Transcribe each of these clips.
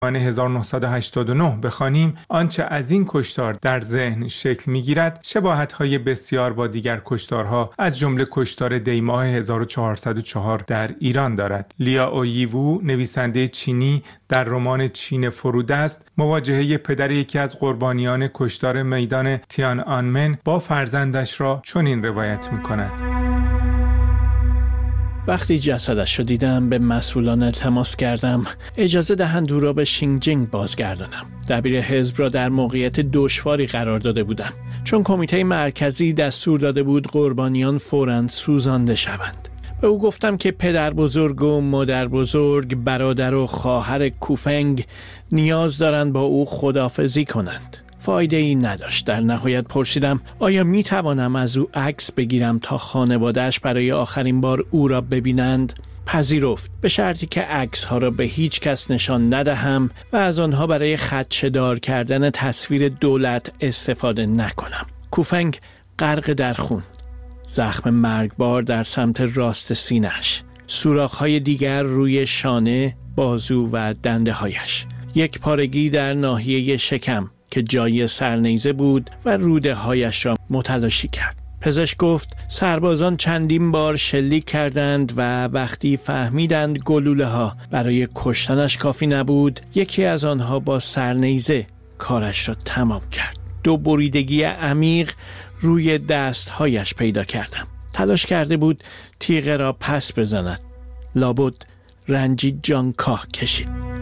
1989 بخوانیم، آنچه از این کشتار در ذهن شکل می‌گیرد شباهت‌های بسیار با دیگر کشتارها از جمله کشتار دی‌ماه 1404 در ایران دارد. لیائو ییوو، نویسنده چینی، در رمان چین فرودست مواجهه پدر یکی از قربانیان کشتار میدان تیان‌آنمن با فرزندش را چنین روایت می‌کند: وقتی جسدش را دیدم به مسئولان التماس کردم اجازه دهند او را به شینجینگ بازگردانم. دبیر حزب را در موقعیت دشواری قرار داده بودم، چون کمیته مرکزی دستور داده بود قربانیان فوراً سوزانده شوند. به او گفتم که پدر بزرگ و مادر بزرگ، برادر و خواهر کوفنگ نیاز دارند با او خداحافظی کنند. فایده ای نداشت. در نهایت پرسیدم آیا می توانم از او عکس بگیرم تا خانواده‌اش برای آخرین بار او را ببینند؟ پذیرفت، به شرطی که عکس ها را به هیچ کس نشان ندهم و از آنها برای خدشه‌دار کردن تصویر دولت استفاده نکنم. کوفنگ غرق در خون، زخم مرگبار در سمت راست سینه‌اش، سوراخ‌های دیگر روی شانه، بازو و دنده‌هایش، یک پارگی در ناحیه شکم که جای سرنیزه بود و روده هایش را متلاشی کرد. پزشک گفت سربازان چندین بار شلیک کردند و وقتی فهمیدند گلوله ها برای کشتنش کافی نبود، یکی از آنها با سرنیزه کارش را تمام کرد. 2 بریدگی عمیق روی دستهایش پیدا کردم. تلاش کرده بود تیغ را پس بزند. لابد رنجی جانکاه کشید.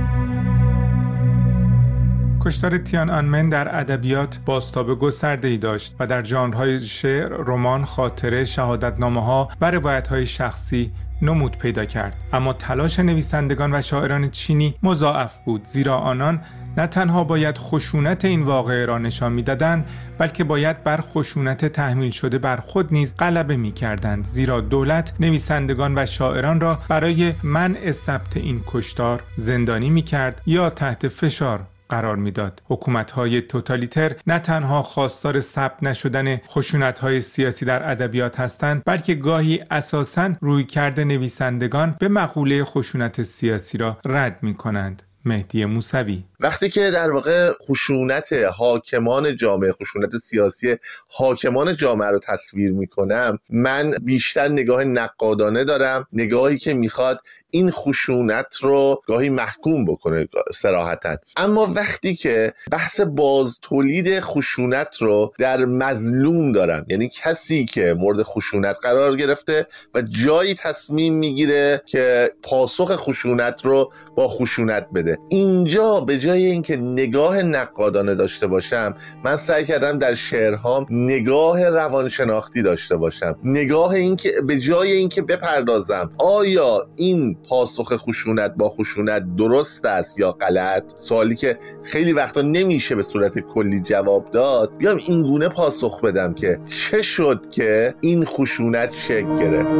کشتار تیان‌آنمن در ادبیات بازتاب گسترده‌ای داشت و در ژانرهای شعر، رمان، خاطره، شهادتنامه‌ها و روایت‌های شخصی نمود پیدا کرد. اما تلاش نویسندگان و شاعران چینی مضاعف بود، زیرا آنان نه تنها باید خشونت این واقعه را نشان می‌دادند، بلکه باید بر خشونت تحمیل شده بر خود نیز غلبه می‌کردند، زیرا دولت نویسندگان و شاعران را برای منع ثبت این کشتار زندانی می‌کرد یا تحت فشار قرار میداد. حکومت‌های توتالیتر نه تنها خواستار ثبت نشدن خشونت‌های سیاسی در ادبیات هستند، بلکه گاهی اساساً رویکرد نویسندگان به مقوله خشونت سیاسی را رد می‌کنند. مهدی موسوی: وقتی که در واقع خشونت حاکمان جامعه، خشونت سیاسی حاکمان جامعه رو تصویر میکنم، من بیشتر نگاه نقادانه دارم، نگاهی که میخواد این خشونت رو گاهی محکوم بکنه صراحتاً. اما وقتی که بحث باز تولید خشونت رو در مظلوم دارم، یعنی کسی که مورد خشونت قرار گرفته و جایی تصمیم میگیره که پاسخ خشونت رو با خشونت بده، اینجا به جای اینکه نگاه نقادانه داشته باشم، من سعی کردم در شعرهام نگاه روانشناختی داشته باشم. نگاه این که به جای اینکه بپردازم آیا این پاسخ خشونت با خشونت درست است یا غلط، سوالی که خیلی وقتا نمیشه به صورت کلی جواب داد، بیام این گونه پاسخ بدم که چه شد که این خشونت شکل گرفت.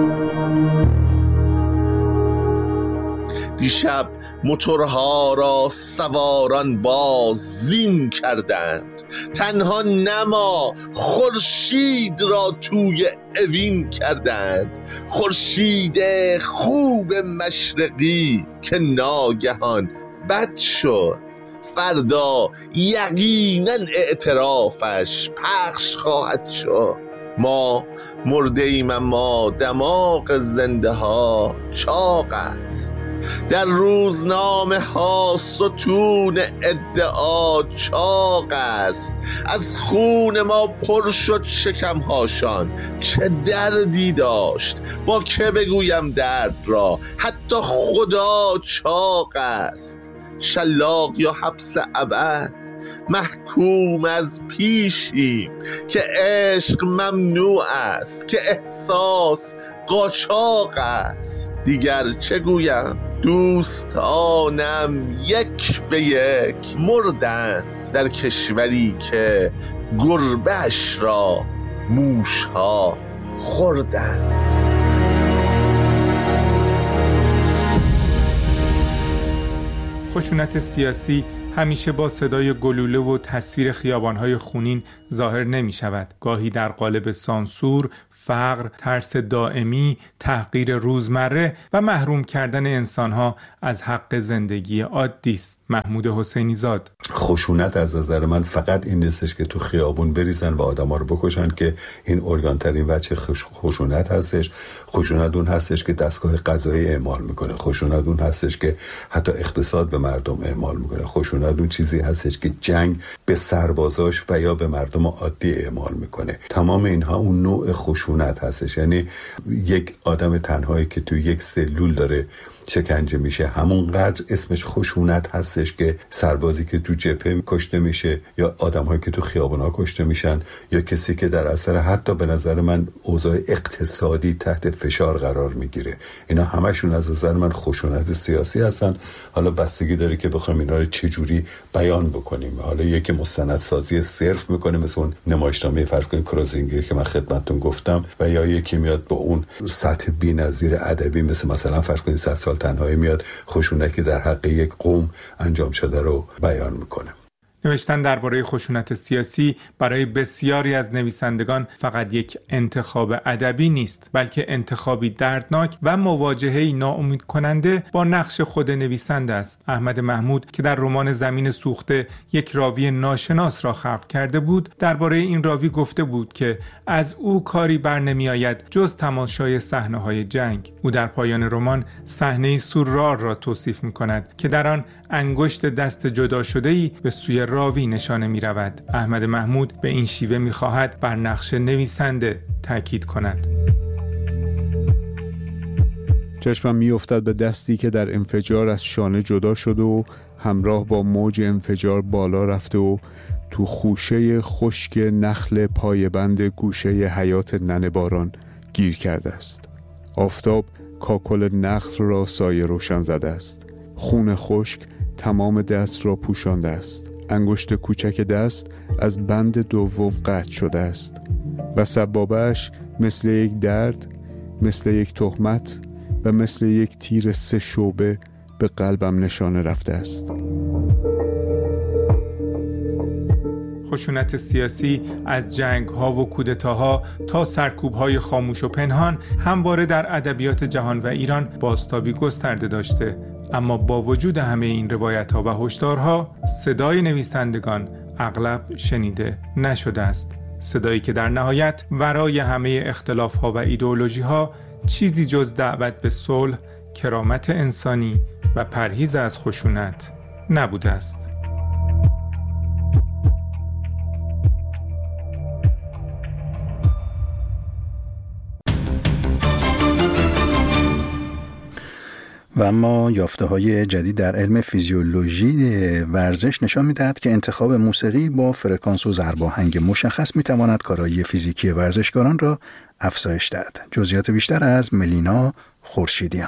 دیشب موتورها را سواران بازین کردند، تنها نما خورشید را توی اوین کردند. خورشید خوب مشرقی که ناگهان بد شد، فردا یقینا اعترافش پخش خواهد شد. ما مرده ایم اما دماغ زنده ها چاق است، در روزنامه ها ستون ادعا چاق است. از خون ما پر شد شکم هاشان، چه دردی داشت با که بگویم درد را، حتی خدا چاق است. شلاق یا حبس ابد، محکوم از پیشیم که عشق ممنوع است، که احساس قاچاق است. دیگر چه گویم؟ دوستانم یک به یک مردند در کشوری که گربه‌اش را موشها خوردند. خشونت سیاسی همیشه با صدای گلوله و تصویر خیابان‌های خونین ظاهر نمی شود. گاهی در قالب سانسور، فقر، ترس دائمی، تحقیر روزمره و محروم کردن انسانها از حق زندگی عادی است. محمود حسینی زاد: خشونت از نظر من فقط این نیستش که تو خیابون بریزن و آدما رو بکشن که این ارگان‌ترین وجه خشونت هستش. خشونت اون هستش که دستگاه قضایی اعمال میکنه. خشونت اون هستش که حتی اقتصاد به مردم اعمال میکنه. خشونت اون چیزی هستش که جنگ به سربازاش و یا به مردم عادی اعمال میکنه. تمام اینها اون نوع خشونت هستش. یعنی یک آدم تنهایی که تو یک سلول داره شکنجه میشه، همونقدر اسمش خشونت هستش که سربازی که تو جبهه کشته میشه، یا آدم‌هایی که تو خیابونا کشته میشن، یا کسی که در اثر حتی به نظر من اوضاع اقتصادی تحت فشار قرار میگیره. اینا همشون از نظر من خشونت سیاسی هستن. حالا بستگی داره که بخوایم اینا رو چجوری بیان بکنیم. حالا یکی مستندسازی صرف میکنه مثل اون نمایشنامه فرض کنید کروزینگر که من خدمتتون گفتم، و یا یکی میاد با اون سطح بی‌نظیر ادبی مثلا فرض کنید 100 سال تنهایی میاد خشونتی در حق یک قوم انجام شده رو بیان میکنه. نوشتن درباره خشونت سیاسی برای بسیاری از نویسندگان فقط یک انتخاب ادبی نیست، بلکه انتخابی دردناک و مواجهه‌ای ناامید کننده با نقش خود نویسنده است. احمد محمود که در رمان زمین سوخته یک راوی ناشناس را خلق کرده بود، درباره این راوی گفته بود که از او کاری بر نمی‌آید جز تماشای صحنه‌های جنگ. او در پایان رمان صحنه‌ای سورار را توصیف می‌کند که در آن انگشت دست جدا شده‌ای به سوی راوی نشانه می رود. احمد محمود به این شیوه می خواهد بر نقش نویسنده تاکید کند. چشمم می افتد به دستی که در انفجار از شانه جدا شده و همراه با موج انفجار بالا رفته و تو خوشه خشک نخل پایبند گوشه حیات ننه باران گیر کرده است. آفتاب کاکل نخل را سایه روشن زده است. خون خشک تمام دست را پوشانده است. انگشت کوچک دست از بند دوم قطع شده است و سبابه‌اش مثل یک درد، مثل یک تهمت و مثل یک تیر 3 شعبه به قلبم نشانه رفته است. خشونت سیاسی از جنگ‌ها و کودتاها تا سرکوب‌های خاموش و پنهان همواره در ادبیات جهان و ایران بازتابی گسترده داشته. اما با وجود همه این روایت‌ها و هشدارها، صدای نویسندگان اغلب شنیده نشده است. صدایی که در نهایت ورای همه اختلاف‌ها و ایدئولوژی‌ها چیزی جز دعوت به صلح، کرامت انسانی و پرهیز از خشونت نبوده است. و اما یافته‌های جدید در علم فیزیولوژی ورزش نشان می‌دهد که انتخاب موسیقی با فرکانس و ضرباهنگ مشخص می‌تواند کارایی فیزیکی ورزشکاران را افزایش دهد. جزئیات بیشتر از ملینا خورشیدیان.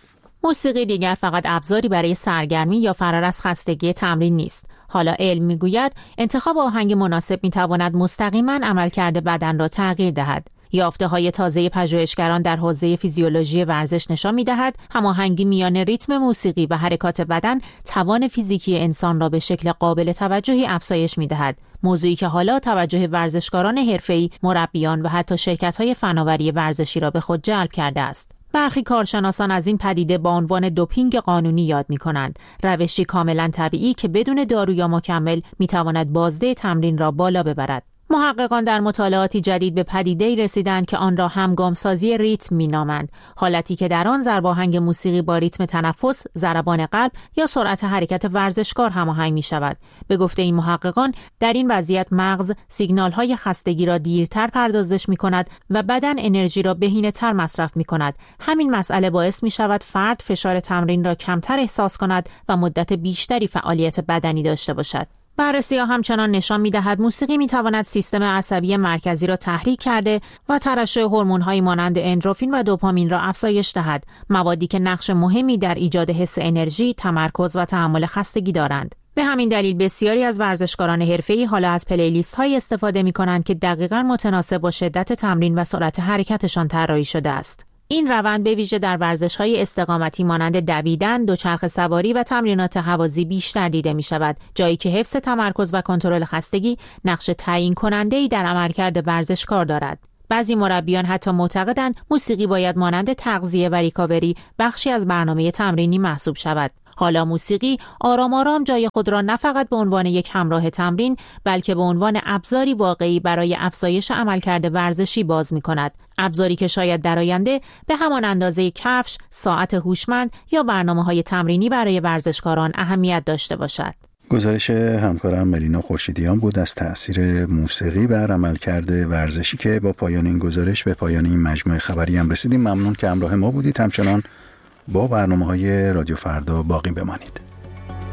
موسیقی دیگر فقط ابزاری برای سرگرمی یا فرار از خستگی تمرین نیست. حالا علم می‌گوید انتخاب آهنگ مناسب می‌تواند مستقیماً عملکرد بدن را تغییر دهد. یافته‌های تازه پژوهشگران در حوزه فیزیولوژی ورزش نشان می‌دهد هماهنگی میان ریتم موسیقی و حرکات بدن توان فیزیکی انسان را به شکل قابل توجهی افزایش می‌دهد. موضوعی که حالا توجه ورزشکاران حرفه‌ای، مربیان و حتی شرکت‌های فناوری ورزشی را به خود جلب کرده است. برخی کارشناسان از این پدیده با عنوان دوپینگ قانونی یاد می‌کنند، روشی کاملاً طبیعی که بدون دارو یا مکمل می‌تواند بازده تمرین را بالا ببرد. محققان در مطالعاتی جدید به پدیده‌ای رسیدند که آن را همگامسازی ریتم می‌نامند، حالتی که در آن ضرباهنگ موسیقی با ریتم تنفس، ضربان قلب یا سرعت حرکت ورزشکار هماهنگ می‌شود. به گفته این محققان، در این وضعیت مغز سیگنال‌های خستگی را دیرتر پردازش می‌کند و بدن انرژی را بهینه‌تر مصرف می‌کند. همین مسئله باعث می‌شود فرد فشار تمرین را کمتر احساس کند و مدت بیشتری فعالیت بدنی داشته باشد. بررسی‌ها همچنان نشان می‌دهد موسیقی می‌تواند سیستم عصبی مرکزی را تحریک کرده و ترشح هورمون‌هایی مانند اندروفین و دوپامین را افزایش دهد، موادی که نقش مهمی در ایجاد حس انرژی، تمرکز و تحمل خستگی دارند. به همین دلیل بسیاری از ورزشکاران حرفه‌ای حالا از پلیلیست‌هایی استفاده می‌کنند که دقیقاً متناسب با شدت تمرین و سرعت حرکتشان طراحی شده است. این روند به ویژه در ورزش‌های استقامتی مانند دویدن، دوچرخه سواری و تمرینات هوازی بیشتر دیده می‌شود، جایی که حفظ تمرکز و کنترل خستگی نقش تعیین کننده‌ای در عملکرد ورزشکار دارد. بعضی مربیان حتی معتقدند موسیقی باید مانند تغذیه و ریکاوری بخشی از برنامه تمرینی محسوب شود. حالا موسیقی آرام آرام جای خود را نه فقط به عنوان یک همراه تمرین، بلکه به عنوان ابزاری واقعی برای افزایش عملکرد ورزشی باز می‌کند. ابزاری که شاید در آینده به همان اندازه کفش، ساعت هوشمند یا برنامه‌های تمرینی برای ورزشکاران اهمیت داشته باشد. گزارش همکارم ملینا خورشیدیان بود از تأثیر موسیقی بر عملکرد ورزشی که با پایان این گزارش به پایان این مجموعه خبری هم رسیدیم. ممنون که همراه ما بودید. همچنان با برنامه‌های رادیو فردا باقی بمانید.